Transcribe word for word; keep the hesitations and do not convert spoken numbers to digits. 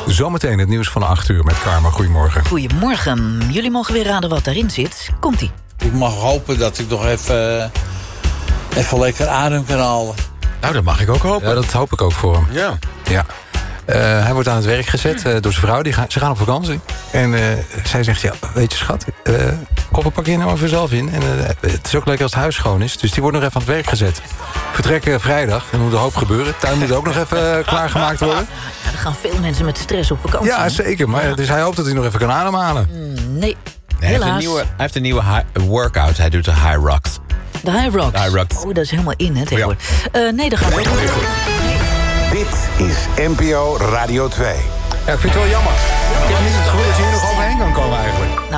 Zometeen het nieuws van acht uur met Karma. Goedemorgen. Goedemorgen. Jullie mogen weer raden wat daarin zit. Komt-ie. Ik mag hopen dat ik nog even, even lekker adem kan halen. Nou, dat mag ik ook hopen. Ja, dat hoop ik ook voor hem. Ja. Ja. Uh, hij wordt aan het werk gezet uh, door zijn vrouw. Die gaan, ze gaan op vakantie. En uh, zij zegt, ja, weet je schat... Uh, koffer pak je nou even zelf in. En, uh, het is ook leuk als het huis schoon is. Dus die wordt nog even aan het werk gezet. Vertrekken vrijdag. Er moet een hoop gebeuren. De tuin moet ook nog even uh, klaargemaakt worden. Ja, er gaan veel mensen met stress op vakantie. Ja, zeker. Maar, ja. Dus hij hoopt dat hij nog even kan ademhalen. Mm, nee, hij helaas. Heeft een nieuwe, hij heeft een nieuwe high, workout. Hij doet de high rocks. De high rocks? De high rocks. Oh, dat is helemaal in, hè, tegenwoordig. Ja. Uh, nee, dat gaat ook niet. Dit is N P O Radio twee. Ja, ik vind het wel jammer. Ik heb niet het gevoel dat je hier nog overheen kan komen eigenlijk.